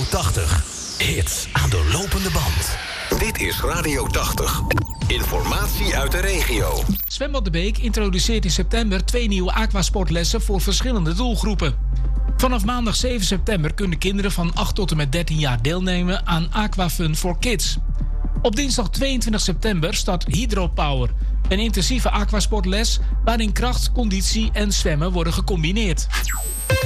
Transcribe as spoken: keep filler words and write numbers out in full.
tachtig. Hits aan de lopende band. Dit is Radio tachtig. Informatie uit de regio. Zwembad De Beek introduceert in september twee nieuwe aquasportlessen voor verschillende doelgroepen. Vanaf maandag zeven september kunnen kinderen van acht tot en met dertien jaar deelnemen aan Aquafun for Kids. Op dinsdag tweeëntwintig september start Hydropower, een intensieve aquasportles waarin kracht, conditie en zwemmen worden gecombineerd.